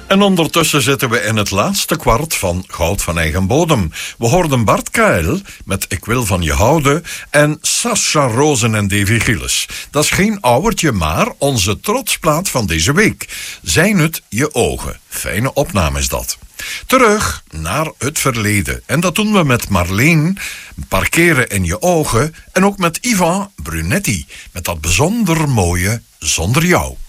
En ondertussen zitten we in het laatste kwart van Goud van Eigen Bodem. We hoorden Bart Kuil met Ik wil van je houden en Sascha Rozen en Davy Gilles. Dat is geen ouwertje, maar onze trotsplaat van deze week. Zijn het je ogen? Fijne opname is dat. Terug naar het verleden. En dat doen we met Marleen, Parkeren in je ogen, en ook met Ivan Brunetti, met dat bijzonder mooie Zonder jou.